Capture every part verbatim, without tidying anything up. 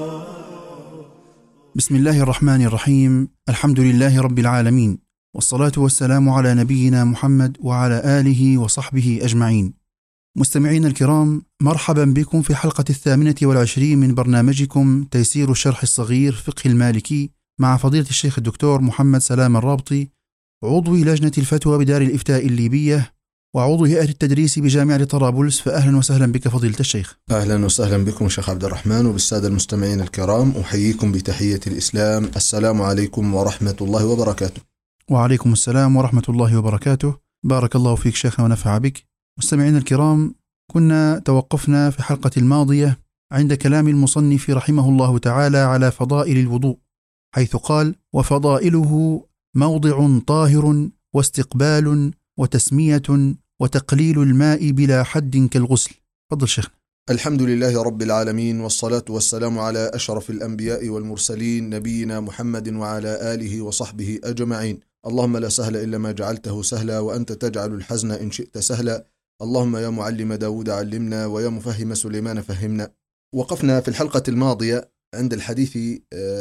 بسم الله الرحمن الرحيم. الحمد لله رب العالمين، والصلاة والسلام على نبينا محمد وعلى آله وصحبه أجمعين. مستمعين الكرام، مرحبا بكم في حلقة الثامنة والعشرين من برنامجكم تيسير الشرح الصغير فقه المالكي مع فضيلة الشيخ الدكتور محمد سلام الرابطي، عضو لجنة الفتوى بدار الإفتاء الليبية وعضو هيئة التدريس بجامعة طرابلس. فأهلا وسهلا بك فضيلة الشيخ. أهلا وسهلا بكم شيخ عبد الرحمن وبالسادة المستمعين الكرام، أحييكم بتحية الإسلام، السلام عليكم ورحمة الله وبركاته. وعليكم السلام ورحمة الله وبركاته. بارك الله فيك شيخنا ونفع بك. مستمعين الكرام، كنا توقفنا في الحلقة الماضية عند كلام المصنف رحمه الله تعالى على فضائل الوضوء، حيث قال: وفضائله موضع طاهر واستقبال وتسمية وتقليل الماء بلا حد كالغسل. تفضل شيخنا. الحمد لله رب العالمين، والصلاة والسلام على أشرف الأنبياء والمرسلين نبينا محمد وعلى آله وصحبه أجمعين. اللهم لا سهل إلا ما جعلته سهلا، وأنت تجعل الحزن إن شئت سهلا. اللهم يا معلم داود علمنا، ويا مفهم سليمان فهمنا. وقفنا في الحلقة الماضية عند الحديث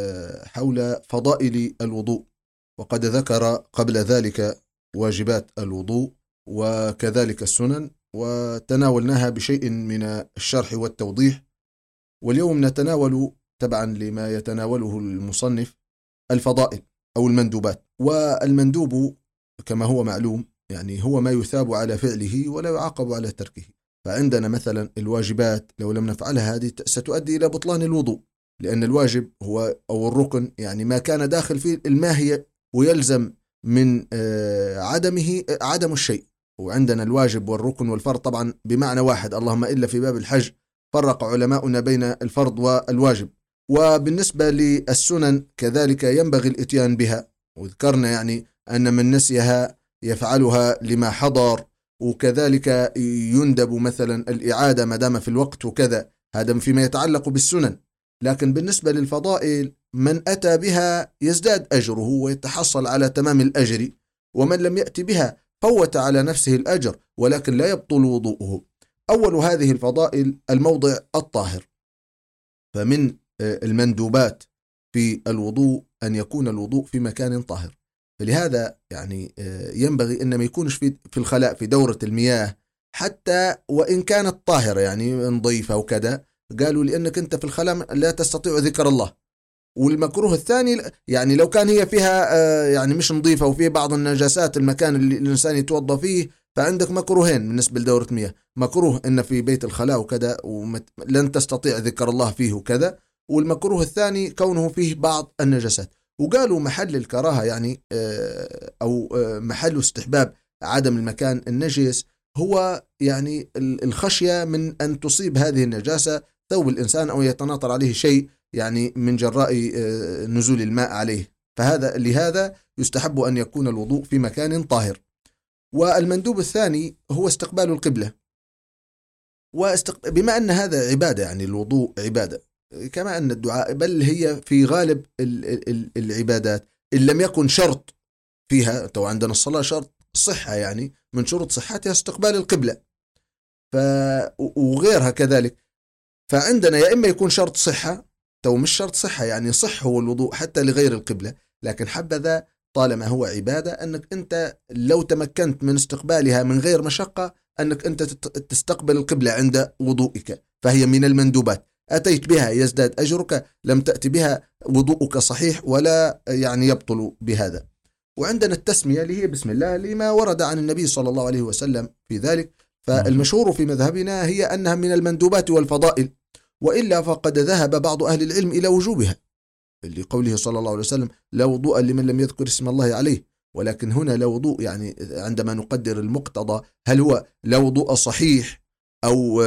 حول فضائل الوضوء، وقد ذكر قبل ذلك واجبات الوضوء وكذلك السنن، وتناولناها بشيء من الشرح والتوضيح. واليوم نتناول تبعا لما يتناوله المصنف الفضائل أو المندوبات. والمندوب كما هو معلوم يعني هو ما يثاب على فعله ولا يعاقب على تركه. فعندنا مثلا الواجبات لو لم نفعلها هذه ستؤدي إلى بطلان الوضوء، لأن الواجب هو أو الركن يعني ما كان داخل فيه الماهية ويلزم من عدمه عدم الشيء. وعندنا الواجب والركن والفرض طبعا بمعنى واحد، اللهم إلا في باب الحج فرق علماؤنا بين الفرض والواجب. وبالنسبة للسنن كذلك ينبغي الاتيان بها، وذكرنا يعني أن من نسيها يفعلها لما حضر، وكذلك يندب مثلا الإعادة ما دام في الوقت وكذا، هذا فيما يتعلق بالسنن. لكن بالنسبة للفضائل من أتى بها يزداد أجره ويتحصل على تمام الأجر، ومن لم يأتي بها فوت على نفسه الأجر ولكن لا يبطل وضوءه. أول هذه الفضائل الموضع الطاهر. فمن المندوبات في الوضوء أن يكون الوضوء في مكان طاهر. فلهذا يعني ينبغي أن ما يكونش في في الخلاء في دورة المياه حتى وإن كانت طاهرة يعني نظيفة وكذا، قالوا لأنك أنت في الخلاء لا تستطيع ذكر الله. والمكروه الثاني يعني لو كان هي فيها يعني مش نظيفة وفيه بعض النجاسات المكان اللي الإنسان يتوضى فيه، فعندك مكروهين بالنسبة لدورة مياه: مكروه إن في بيت الخلاء وكذا ولن تستطيع ذكر الله فيه وكذا، والمكروه الثاني كونه فيه بعض النجاسات. وقالوا محل الكراهة يعني أو محل استحباب عدم المكان النجس هو يعني الخشية من أن تصيب هذه النجاسة ثوب الإنسان أو يتناطر عليه شيء يعني من جراء نزول الماء عليه. فهذا لهذا يستحب أن يكون الوضوء في مكان طاهر. والمندوب الثاني هو استقبال القبلة. واستق... بما أن هذا عبادة يعني الوضوء عبادة كما أن الدعاء، بل هي في غالب العبادات إن لم يكن شرط فيها. تو عندنا الصلاة شرط صحة، يعني من شروط صحتها استقبال القبلة، ف... وغيرها كذلك. فعندنا يا إما يكون شرط صحة، تو مش شرط صحة يعني صح هو الوضوء حتى لغير القبلة، لكن حبذا طالما هو عبادة أنك أنت لو تمكنت من استقبالها من غير مشقة أنك أنت تستقبل القبلة عند وضوئك، فهي من المندوبات. أتيت بها يزداد أجرك، لم تأتي بها وضوءك صحيح ولا يعني يبطل بهذا. وعندنا التسمية اللي هي بسم الله لما ورد عن النبي صلى الله عليه وسلم في ذلك. فالمشهور في مذهبنا هي أنها من المندوبات والفضائل، وإلا فقد ذهب بعض أهل العلم إلى وجوبها لقوله صلى الله عليه وسلم: لا وضوء لمن لم يذكر اسم الله عليه. ولكن هنا لا وضوء يعني عندما نقدر المقتضى هل هو لا وضوء صحيح أو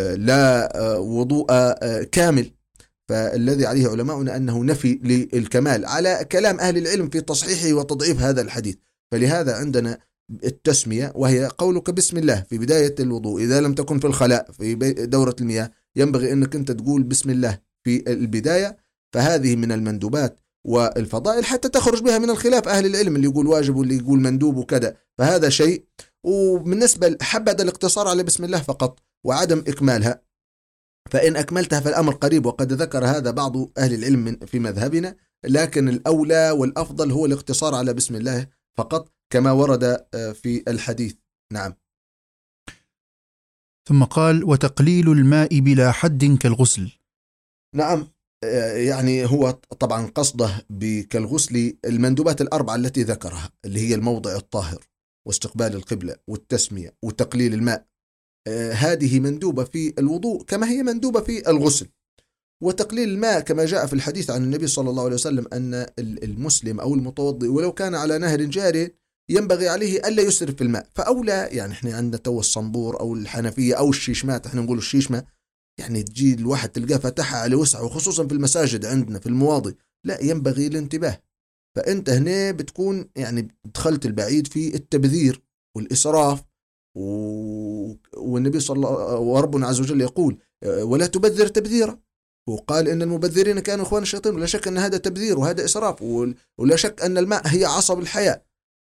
لا وضوء كامل. فالذي عليه علماؤنا أنه نفي للكمال على كلام أهل العلم في تصحيحه وتضعيف هذا الحديث. فلهذا عندنا التسمية، وهي قولك بسم الله في بداية الوضوء. إذا لم تكن في الخلاء في دورة المياه ينبغي أنك أنت تقول بسم الله في البداية. فهذه من المندوبات والفضائل حتى تخرج بها من الخلاف أهل العلم، اللي يقول واجب واللي يقول مندوب وكذا، فهذا شيء. وبالنسبة حبذا الاقتصار على بسم الله فقط وعدم إكمالها. فإن أكملتها فالأمر قريب، وقد ذكر هذا بعض أهل العلم في مذهبنا، لكن الأولى والأفضل هو الاقتصار على بسم الله فقط كما ورد في الحديث. نعم. ثم قال: وتقليل الماء بلا حد كالغسل. نعم، يعني هو طبعا قصده كالغسل المندوبات الأربعة التي ذكرها، اللي هي الموضع الطاهر واستقبال القبلة والتسمية وتقليل الماء. هذه مندوبة في الوضوء كما هي مندوبة في الغسل. وتقليل الماء كما جاء في الحديث عن النبي صلى الله عليه وسلم أن المسلم أو المتوضئ ولو كان على نهر جاري ينبغي عليه ألا يسرف في الماء. فأولى، يعني احنا عندنا تو الصنبور أو الحنفية أو الشيشمات، احنا نقول الشيشمة، يعني تجي الواحد تلقاه فتحها على وسع، وخصوصا في المساجد عندنا في المواضي، لا، ينبغي الانتباه. فأنت هنا بتكون يعني دخلت البعيد في التبذير والإسراف، و... والنبي صلى الله وربنا عز وجل يقول: ولا تبذر تبذيرا. وقال إن المبذرين كانوا إخوان الشياطين. ولا شك أن هذا تبذير وهذا إسراف، ولا شك أن الماء هي عصب الحياة.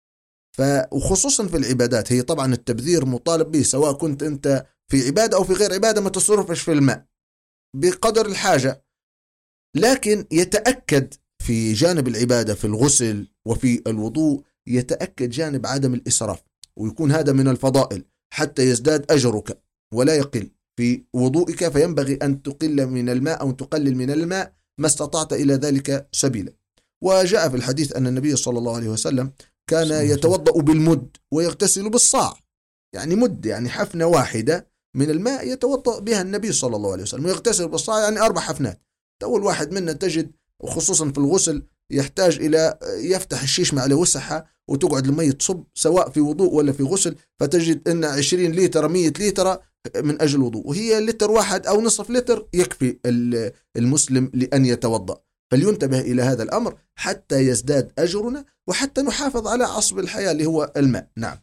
وخصوصا في العبادات، هي طبعا التبذير مطالب به، سواء كنت أنت في عبادة أو في غير عبادة، ما تصرفش في الماء بقدر الحاجة. لكن يتأكد في جانب العبادة في الغسل وفي الوضوء، يتأكد جانب عدم الإسراف، ويكون هذا من الفضائل حتى يزداد أجرك ولا يقل في وضوئك. فينبغي أن تقل من الماء أو تقلل من الماء ما استطعت إلى ذلك سبيلا. وجاء في الحديث أن النبي صلى الله عليه وسلم كان يتوضأ بالمد ويغتسل بالصاع، يعني مد يعني حفنة واحدة من الماء يتوضأ بها النبي صلى الله عليه وسلم، ويغتسل بالصاع يعني أربع حفنات. أول واحد منا تجد وخصوصا في الغسل يحتاج إلى يفتح الشيشمة على وسعها وتقعد المية تصب، سواء في وضوء ولا في غسل، فتجد أن عشرين لتر مية لتر من أجل وضوء، وهي لتر واحد أو نصف لتر يكفي المسلم لأن يتوضأ. فلينتبه إلى هذا الأمر حتى يزداد أجرنا وحتى نحافظ على عصب الحياة اللي هو الماء. نعم.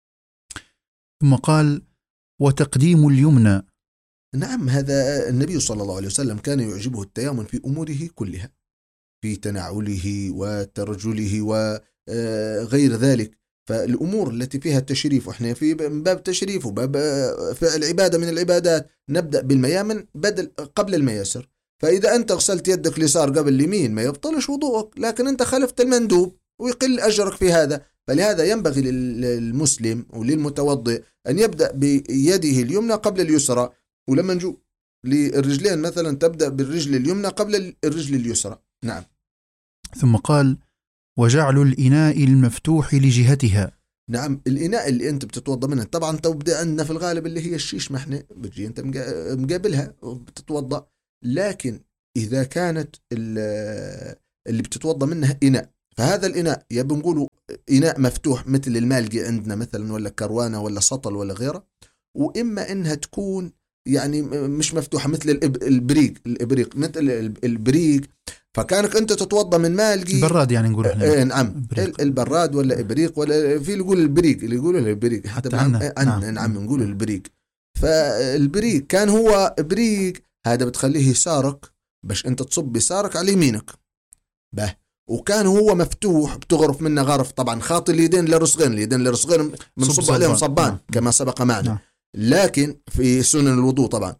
ثم قال: وتقديم اليمنى. نعم، هذا النبي صلى الله عليه وسلم كان يعجبه التيامن في أموره كلها، في تنعله وترجله وغير ذلك. فالأمور التي فيها التشريف، وإحنا في باب تشريف وباب فعل عبادة من العبادات، نبدأ بالميامن بدل قبل الميسر. فإذا أنت غسلت يدك اليسار قبل اليمين ما يبطلش وضوءك، لكن أنت خلفت المندوب ويقل أجرك في هذا. فلهذا ينبغي للمسلم وللمتوضئ أن يبدأ بيده اليمنى قبل اليسرى. ولما نجو للرجلين مثلا تبدأ بالرجل اليمنى قبل الرجل اليسرى. نعم. ثم قال: وجعل الإناء المفتوح لجهتها. نعم، الإناء اللي أنت بتتوضى منه، طبعا تبدأ عندنا في الغالب اللي هي الشيش، ما احنا بتجي أنت مقابلها وبتتوضى. لكن إذا كانت اللي بتتوضى منها إناء، فهذا الإناء يا بنقوله إناء مفتوح مثل المالقي عندنا مثلا، ولا كروانة ولا سطل ولا غيره، وإما إنها تكون يعني مش مفتوحة مثل البريق الإبريق مثل البريق. فكانك أنت تتوضى من مالقي، البراد يعني نقول احنا. اه نعم، البراد ولا إبريق، ولا في اللي يقول البريق، اللي يقولوا البريق حتى عنا. عنا. نعم, نعم نقول البريق. فالبريق كان هو بريق، هذا بتخليه يسارك باش أنت تصب يسارك على يمينك به. وكان هو مفتوح بتغرف منه غرف، طبعا خاطي اليدين لرسغين، اليدين لرسغين بنصب عليهم صبان. نعم. كما سبق معنا. نعم. لكن في سنن الوضوء طبعا،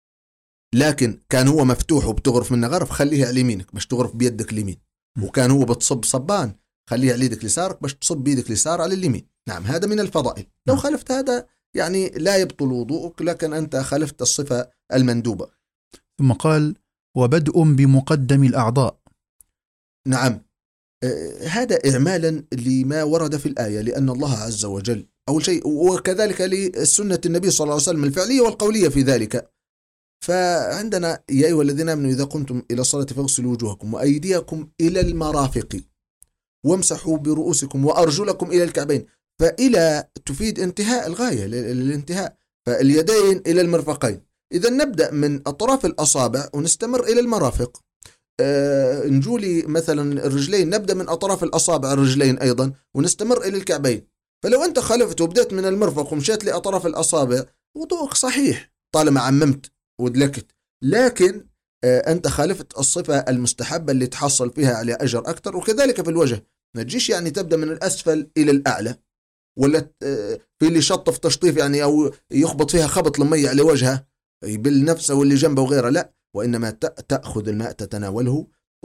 لكن كان هو مفتوح وبتغرف منه غرف، خليها على يمينك باش تغرف بيدك اليمين. وكان هو بتصب صبان، خليها على يدك اليسارك باش تصب بيدك اليسار على اليمين. نعم، هذا من الفضائل. لو خالفت هذا يعني لا يبطل وضوءك، لكن أنت خالفت الصفة المندوبة. ثم قال: وبدء بمقدم الأعضاء. نعم، آه هذا إعمالا لما ورد في الآية، لأن الله عز وجل أول شيء، وكذلك لسنة النبي صلى الله عليه وسلم الفعلية والقولية في ذلك. فعندنا: يا أيها الذين آمنوا إذا قمتم إلى الصلاة فاغسلوا وجوهكم وأيديكم إلى المرافق وامسحوا برؤوسكم وأرجلكم إلى الكعبين. فإلى تفيد انتهاء الغاية، للانتهاء. فاليدين إلى المرفقين. إذا نبدأ من أطراف الأصابع ونستمر إلى المرافق. أه نجولي مثلا الرجلين، نبدأ من أطراف الأصابع الرجلين أيضا ونستمر إلى الكعبين. فلو أنت خالفت وبدأت من المرفق ومشيت لأطراف الأصابع، وضوءك صحيح طالما عممت ودلكت، لكن آه أنت خالفت الصفة المستحبة اللي تحصل فيها على أجر أكثر. وكذلك في الوجه، ما تجيش يعني تبدأ من الأسفل إلى الأعلى، ولا آه في اللي شطف تشطيف يعني أو يخبط فيها خبط لمية على وجهه يبل نفسه واللي جنبه وغيره، لا، وإنما تأخذ الماء تتناوله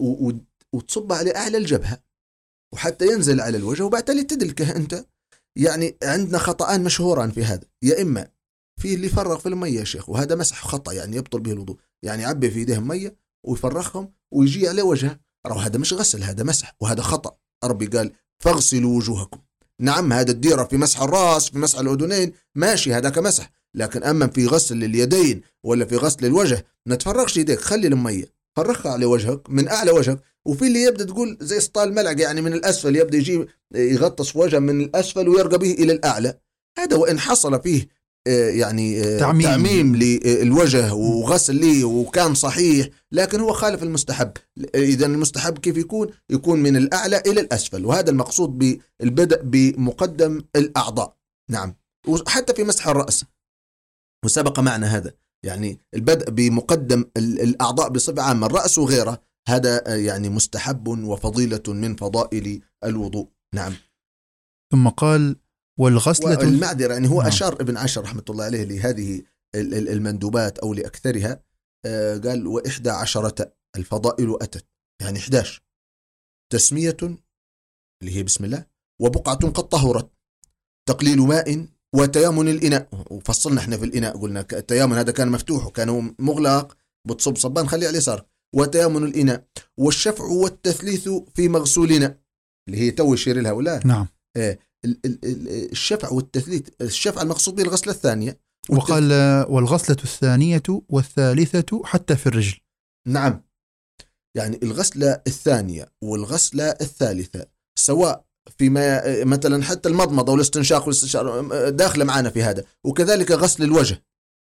وتصب على أعلى الجبهة وحتى ينزل على الوجه، وبعتالي تدلكه أنت. يعني عندنا خطأان مشهوران في هذا، يا إما في اللي يفرغ في المية يا شيخ، وهذا مسح خطأ يعني يبطل به الوضوء، يعني يعبي في يديه مية ويفرغهم ويجي على وجهه، أو هذا مش غسل، هذا مسح، وهذا خطأ. ربي قال فاغسلوا وجوهكم. نعم هذا الديرة في مسح الرأس، في مسح الأذنين ماشي، هذا كمسح، لكن أما في غسل اليدين ولا في غسل الوجه ما تفرغش يديك، خلي المية فرغها على وجهك من أعلى وجهك. وفي اللي يبدأ تقول زي سطال ملعق، يعني من الأسفل يبدأ يجي يغطس وجهه من الأسفل ويرقى به إلى الأعلى. هذا وإن حصل فيه يعني تعميم, تعميم للوجه وغسل ليه وكان صحيح، لكن هو خالف المستحب. إذا المستحب كيف يكون؟ يكون من الأعلى إلى الأسفل، وهذا المقصود بالبدء بمقدم الأعضاء. نعم، وحتى في مسح الرأس وسبق معنا هذا، يعني البدء بمقدم الأعضاء بصفة عامة، الرأس وغيره، هذا يعني مستحب وفضيلة من فضائل الوضوء. نعم. ثم قال والغسلة المعذرة، يعني هو نعم. أشار ابن عشر رحمة الله عليه لهذه المندوبات أو لأكثرها، قال وإحدى عشرة الفضائل أتت، يعني إحدى عشر، تسمية اللي هي بسم الله، وبقعة قد طهرت، تقليل ماء، وتيامن الإناء. وفصلنا احنا في الإناء قلنا التيامن هذا كان مفتوح وكان مغلق، بتصب صبان خليه على اليسار، وتيامن الإناء، والشفع والتثليث في مغسولنا اللي هي تو يشير لها ولا نعم. آه الشفع والتثليث، الشفع المقصود به الغسلة الثانية، وقال والغسلة الثانية والثالثة حتى في الرجل. نعم، يعني الغسلة الثانية والغسلة الثالثة سواء فيما مثلا حتى المضمضة والاستنشاق والاستنشاق داخل معنا في هذا، وكذلك غسل الوجه،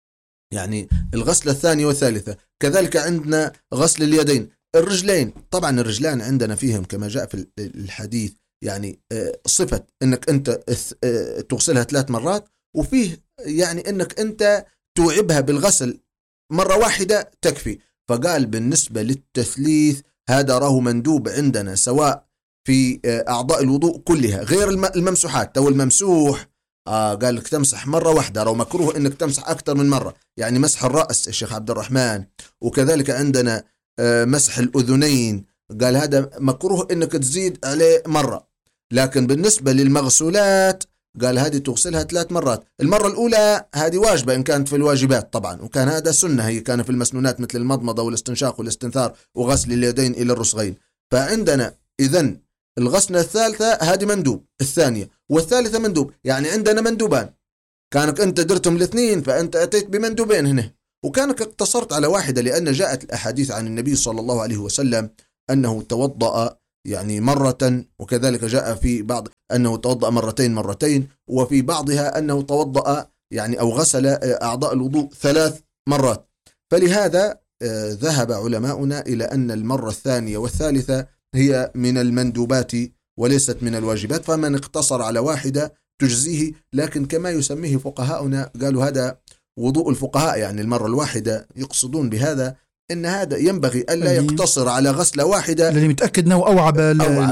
يعني الغسلة الثانية والثالثة. كذلك عندنا غسل اليدين، الرجلين، طبعا الرجلان عندنا فيهم كما جاء في الحديث يعني صفة انك انت تغسلها ثلاث مرات، وفيه يعني انك انت توعبها بالغسل مرة واحدة تكفي. فقال بالنسبة للتثليث هذا راه مندوب عندنا سواء في أعضاء الوضوء كلها غير الممسوحات. أو الممسوح آه قال لك تمسح مرة واحدة، راه مكروه انك تمسح أكثر من مرة، يعني مسح الرأس الشيخ عبد الرحمن، وكذلك عندنا آه مسح الأذنين، قال هذا مكروه انك تزيد عليه مرة. لكن بالنسبة للمغسولات قال هذه تغسلها ثلاث مرات، المرة الأولى هذه واجبة إن كانت في الواجبات طبعا، وكان هذا سنة هي كان في المسنونات مثل المضمضة والاستنشاق والاستنثار وغسل اليدين إلى الرسغين. فعندنا إذن الغسلة الثالثة هذه مندوب، الثانية والثالثة مندوب، يعني عندنا مندوبان، كانك أنت درتم الاثنين فأنت أتيت بمندوبين هنا، وكانك اقتصرت على واحدة، لأن جاءت الأحاديث عن النبي صلى الله عليه وسلم أنه توضأ يعني مرة، وكذلك جاء في بعض أنه توضأ مرتين مرتين، وفي بعضها أنه توضأ يعني أو غسل أعضاء الوضوء ثلاث مرات. فلهذا ذهب علماؤنا إلى أن المرة الثانية والثالثة هي من المندوبات وليست من الواجبات، فمن اقتصر على واحدة تجزيه. لكن كما يسميه فقهاؤنا قالوا هذا وضوء الفقهاء، يعني المرة الواحدة، يقصدون بهذا إن هذا ينبغي ألا يقتصر على غسلة واحدة، الذي متأكد أنه أوعب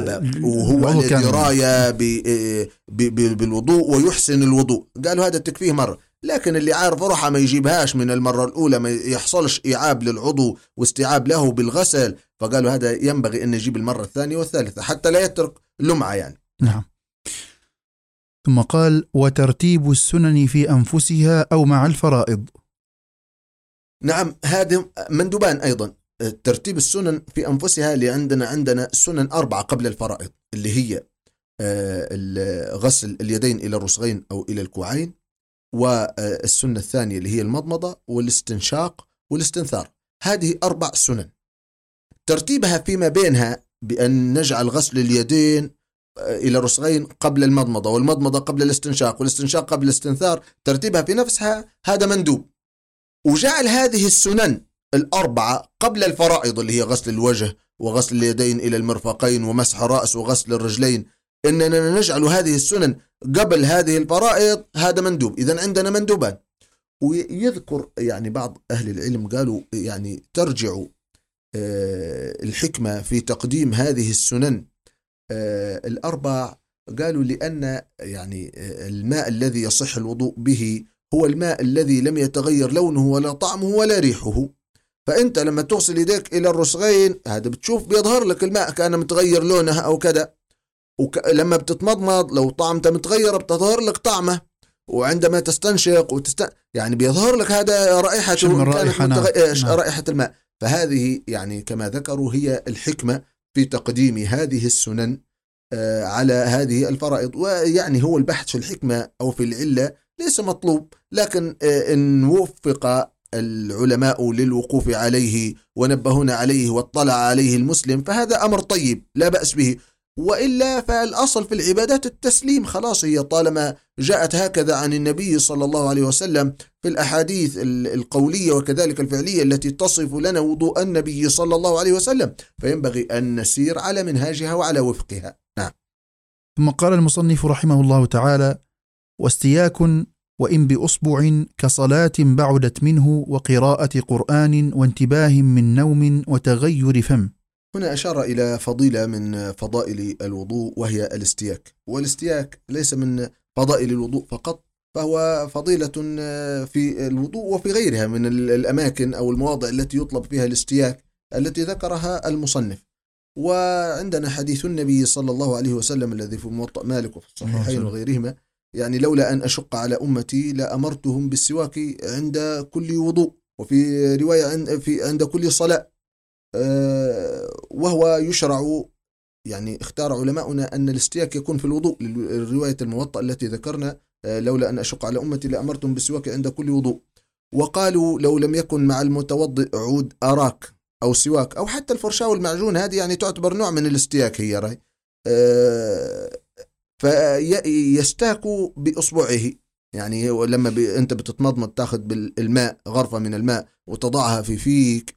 وهو الذي راية بالوضوء ويحسن الوضوء، قالوا هذا تكفيه مرة. لكن اللي عارف روحه ما يجيبهاش من المرة الأولى، ما يحصلش إعاب للعضو واستيعاب له بالغسل، فقالوا هذا ينبغي أن يجيب المرة الثانية والثالثة حتى لا يترك لمعة يعني. نعم. ثم قال وترتيب السنن في أنفسها أو مع الفرائض. نعم، هذه مندوبان أيضا، ترتيب السنن في أنفسها، اللي عندنا عندنا سنن أربعة قبل الفرائض، اللي هي غسل اليدين إلى الرسغين أو إلى الكوعين، والسنة الثانية اللي هي المضمضة والاستنشاق والاستنثار. هذه أربع سنن، ترتيبها فيما بينها بأن نجعل غسل اليدين إلى الرسغين قبل المضمضة، والمضمضة قبل الاستنشاق، والاستنشاق قبل الاستنثار، ترتيبها في نفسها هذا مندوب. وجعل هذه السنن الأربعة قبل الفرائض اللي هي غسل الوجه وغسل اليدين إلى المرفقين ومسح الرأس وغسل الرجلين، إننا نجعل هذه السنن قبل هذه الفرائض، هذا مندوب. إذن عندنا مندوبان. ويذكر يعني بعض أهل العلم قالوا يعني ترجع الحكمة في تقديم هذه السنن الأربع، قالوا لأن يعني الماء الذي يصح الوضوء به هو الماء الذي لم يتغير لونه ولا طعمه ولا ريحه. فأنت لما تغسل يديك إلى الرسغين هذا بتشوف بيظهر لك الماء كان متغير لونه أو كذا، ولما بتتمضمض لو طعمته متغيرة بتظهر لك طعمه، وعندما تستنشق وتست... يعني بيظهر لك هذا رائحته رائحة, متغ... رائحة الماء. فهذه يعني كما ذكروا هي الحكمة في تقديم هذه السنن على هذه الفرائض. ويعني هو البحث في الحكمة أو في العلة ليس مطلوب، لكن إن وفق العلماء للوقوف عليه ونبهون عليه واطلع عليه المسلم فهذا أمر طيب لا بأس به، وإلا فالأصل في العبادات التسليم خلاص. هي طالما جاءت هكذا عن النبي صلى الله عليه وسلم في الأحاديث القولية وكذلك الفعلية التي تصف لنا وضوء النبي صلى الله عليه وسلم، فينبغي أن نسير على منهاجها وعلى وفقها. نعم. ثم قال المصنف رحمه الله تعالى: واستياك وإن بأصبع كصلاة بعدت منه وقراءة قرآن وانتباه من نوم وتغير فم. هنا أشار إلى فضيلة من فضائل الوضوء وهي الاستياك، والاستياك ليس من فضائل الوضوء فقط، فهو فضيلة في الوضوء وفي غيرها من الأماكن أو المواضع التي يطلب فيها الاستياك التي ذكرها المصنف. وعندنا حديث النبي صلى الله عليه وسلم الذي في موطأ مالك وفي الصحيحين وغيرهما، يعني لولا أن أشق على أمتي لأمرتهم بالسواك عند كل وضوء، وفي رواية عند, في عند كل صلاة. وهو يشرع، يعني اختار علماؤنا أن الاستياك يكون في الوضوء، للرواية الموطأ التي ذكرنا لولا أن أشق على أمتي لأمرتهم بالسواك عند كل وضوء. وقالوا لو لم يكن مع المتوضئ عود أراك أو سواك أو حتى الفرشاة والمعجون، هذه يعني تعتبر نوع من الاستياك هي رأي، فيستاك بإصبعه. يعني لما ب... أنت بتتمضمض تاخذ بالماء غرفة من الماء وتضعها في فيك،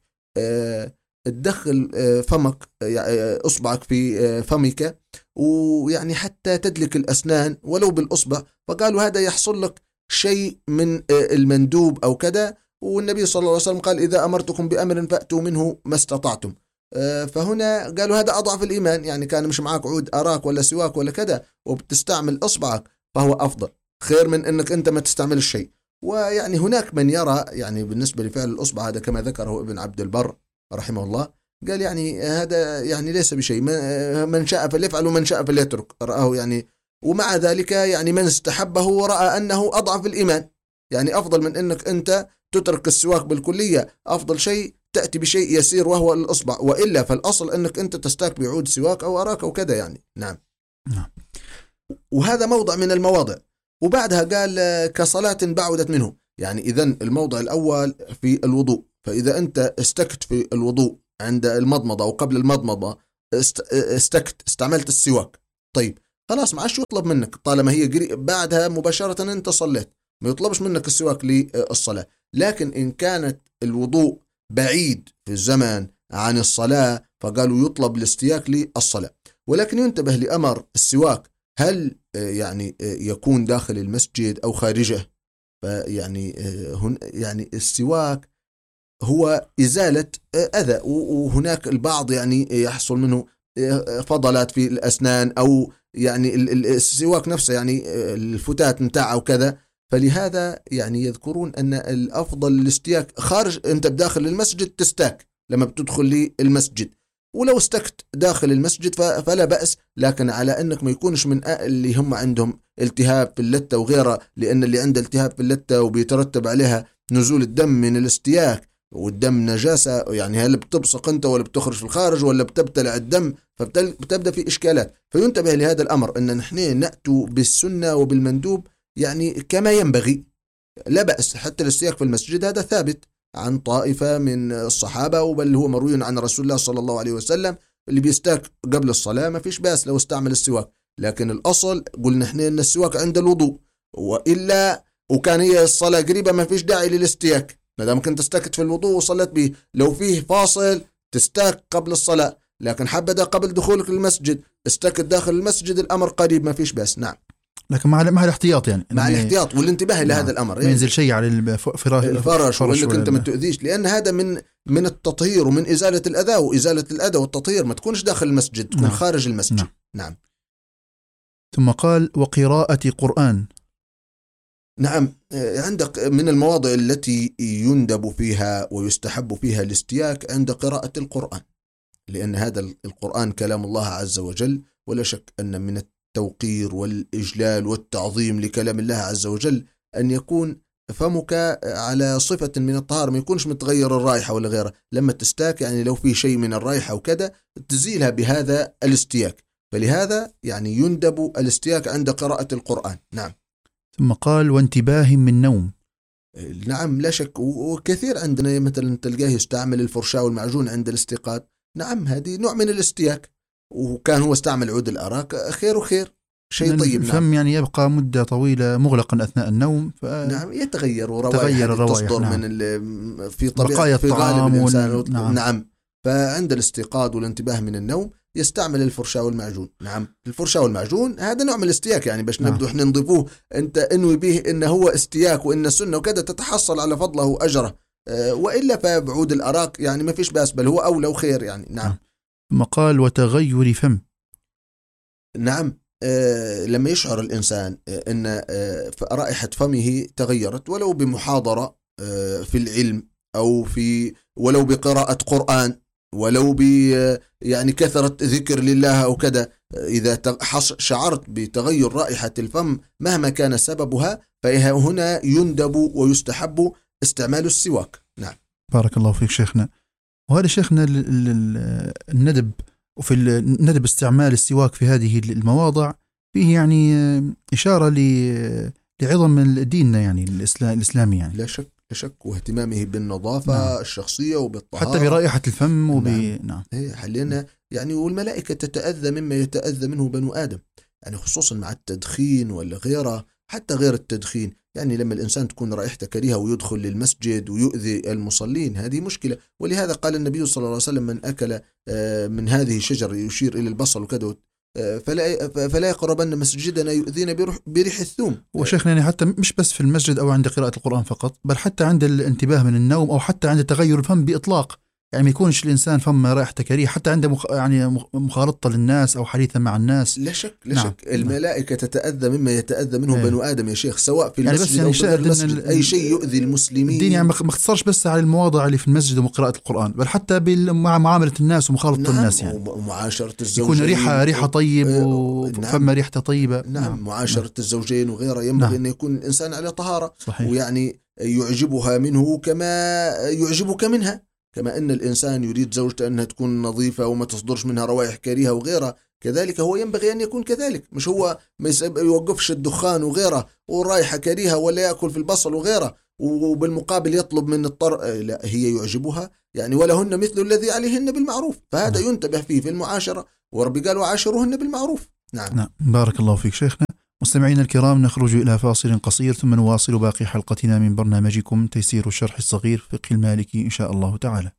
تدخل فمك أصبعك في فمك، ويعني حتى تدلك الأسنان ولو بالأصبع. فقالوا هذا يحصل لك شيء من المندوب أو كذا، والنبي صلى الله عليه وسلم قال إذا أمرتكم بأمر فأتوا منه ما استطعتم. فهنا قالوا هذا أضعف الإيمان، يعني كان مش معاك عود أراك ولا سواك ولا كذا وبتستعمل أصبعك فهو أفضل، خير من أنك أنت ما تستعمل الشيء. ويعني هناك من يرى يعني بالنسبة لفعل الأصبع هذا كما ذكره ابن عبد البر رحمه الله، قال يعني هذا يعني ليس بشيء، من شاء فليفعل ومن شاء فليترك، رآه يعني. ومع ذلك يعني من استحبه ورأى أنه أضعف الإيمان، يعني أفضل من أنك أنت تترك السواك بالكلية، أفضل شيء تأتي بشيء يسير وهو الأصبع، وإلا فالأصل أنك أنت تستاك بعود سواك أو أراك أو كذا يعني. نعم. نعم. وهذا موضع من المواضع. وبعدها قال كصلاة بعدت منه، يعني إذن الموضع الأول في الوضوء، فإذا أنت استكت في الوضوء عند المضمضة أو قبل المضمضة استكت استعملت السواك، طيب خلاص ما عادش يطلب منك طالما هي قريب بعدها مباشرة أنت صليت، ما يطلبش منك السواك للصلاة. لكن إن كانت الوضوء بعيد في الزمن عن الصلاة فقالوا يطلب الاستياك للصلاة. ولكن ينتبه لأمر السواك، هل يعني يكون داخل المسجد أو خارجه؟ فيعني هن يعني السواك هو إزالة أذى، وهناك البعض يعني يحصل منه فضلات في الأسنان أو يعني السواك نفسه يعني الفتات متاعه وكذا. فلهذا يعني يذكرون أن الأفضل الاستياك خارج، أنت بداخل المسجد تستاك لما بتدخل للمسجد، ولو استكت داخل المسجد فلا بأس، لكن على أنك ما يكونش من اللي هم عندهم التهاب في اللتة وغيرها، لأن اللي عنده التهاب في اللتة وبيترتب عليها نزول الدم من الاستياك، والدم نجاسة، يعني هل بتبصق أنت ولا بتخرج في الخارج ولا بتبتلع الدم، فبتبدأ في إشكالات. فينتبه لهذا الأمر أن نحن نأتوا بالسنة وبالمندوب يعني كما ينبغي، لا بأس. حتى الاستياك في المسجد هذا ثابت عن طائفة من الصحابة، وبل هو مروي عن رسول الله صلى الله عليه وسلم اللي بيستاك قبل الصلاة ما فيش بأس لو استعمل السواك. لكن الأصل قلنا نحن أن السواك عند الوضوء، وإلا وكان هي الصلاة قريبة ما فيش داعي للاستياك، ماذا ممكن تستكت في الوضوء وصلت به. لو فيه فاصل تستاك قبل الصلاة، لكن حبذا قبل دخولك للمسجد استكت داخل المسجد الأمر قريب ما فيش بأس. نعم. لكن مع مع الاحتياط، يعني مع الاحتياط والانتباه نعم. لهذا الأمر، ما ينزل شيء على الفراش, الفرش وإنك أنت ما تؤذيش، لأن هذا من من التطهير ومن إزالة الأذى، وإزالة الأذى والتطهير ما تكونش داخل المسجد، تكون نعم. خارج المسجد. نعم. نعم. ثم قال وقراءة قرآن. نعم، عندك من المواضع التي يندب فيها ويستحب فيها الاستياك عند قراءة القرآن، لأن هذا القرآن كلام الله عز وجل، ولا شك أن من التوقير والإجلال والتعظيم لكلام الله عز وجل أن يكون فمك على صفة من الطهارة، ما يكونش متغير الرائحة ولا غيرها. لما تستاك يعني لو في شيء من الرائحة وكذا تزيلها بهذا الاستياك، فلهذا يعني يندب الاستياك عند قراءة القرآن. نعم. ثم قال وانتباه من نوم. نعم لا شك، وكثير عندنا مثلا تلقاه يستعمل الفرشاة والمعجون عند الاستيقاظ. نعم هذه نوع من الاستياك، وكان هو استعمل عود الأراك خير وخير، شيء طيب. الفم نعم. يعني يبقى مدة طويلة مغلقا أثناء النوم، ف... نعم يتغير وروائح تصدر نعم. من في طبيعة في غالب الإنسان وال... نعم. نعم. فعند الاستيقاظ والانتباه من النوم يستعمل الفرشاة والمعجون. نعم الفرشاة والمعجون هذا نوع من الاستياك، يعني باش نعم. نبدو احنا نضيفوه انت انوي به انه هو استياك وان السنة وكذا تتحصل على فضله وأجره، أه وإلا فبعود الأراك يعني ما فيش بأس، بل هو أولى وخير يعني. نعم. ثم قال وتغير فم. نعم أه لما يشعر الإنسان أه أن أه رائحة فمه تغيرت، ولو بمحاضرة أه في العلم أو في ولو بقراءة قرآن ولو ب يعني كثرة ذكر لله أو كذا، إذا شعرت بتغير رائحة الفم مهما كان سببها فهنا يندب ويستحب استعمال السواك. نعم. بارك الله فيك شيخنا. وهذا شيخنا الندب، وفي الندب استعمال السواك في هذه المواضع فيه يعني إشارة لعظم الدين يعني الإسلامي يعني. لا شك لا شك، واهتمامه بالنظافة نعم. الشخصية وبالطهارة حتى برائحة الفم وب نعم, نعم. إيه حلينا يعني، والملائكة تتأذى مما يتأذى منه بنو آدم، يعني خصوصا مع التدخين ولا غيره، حتى غير التدخين. يعني لما الإنسان تكون رائحته كريهة ويدخل للمسجد ويؤذي المصلين هذه مشكلة. ولهذا قال النبي صلى الله عليه وسلم من أكل من هذه الشجرة يشير إلى البصل وكذا فلا فلا يقربن مسجدنا يؤذينا بريح الثوم. وشيخنا يعني حتى مش بس في المسجد أو عند قراءة القرآن فقط، بل حتى عند الانتباه من النوم أو حتى عند تغير الفم بإطلاق، يعني ما يكونش الإنسان فم رائحته كريهة حتى عند مخ... يعني مخالطة للناس أو حديثا مع الناس. لا شك لا نعم. شك الملائكة تتأذى مما يتأذى منه ايه. بنو آدم يا شيخ، سواء في المسجد يعني أو في المسجد ال... أي شيء يؤذي المسلمين. الدين يعني ما اختصرش بس على المواضع اللي في المسجد وقراءة القرآن، بل حتى مع معاملة الناس ومخالطة نعم. الناس يعني ومعاشرة الزوجين، يكون ريحة ريحة طيب وفم نعم. ريحته طيبة. نعم, نعم. معاشرة نعم. الزوجين وغيره ينبغي نعم. أن يكون الإنسان على طهارة صحيح. ويعني يعجبها منه كما يعجبك منها، كما أن الإنسان يريد زوجته أنها تكون نظيفة وما تصدرش منها روائح كريهة وغيرها، كذلك هو ينبغي أن يكون كذلك. مش هو ما يوقفش الدخان وغيره ورائحة كريهة ولا يأكل في البصل وغيره وبالمقابل يطلب من الطر، لا هي يعجبها يعني ولهن مثل الذي عليهن بالمعروف، فهذا نعم. ينتبه فيه في المعاشرة، وربي قال وعاشروهن بالمعروف. نعم. نعم بارك الله فيك شيخنا. مستمعينا الكرام نخرج إلى فاصل قصير ثم نواصل باقي حلقتنا من برنامجكم تيسير الشرح الصغير فقه المالكي إن شاء الله تعالى.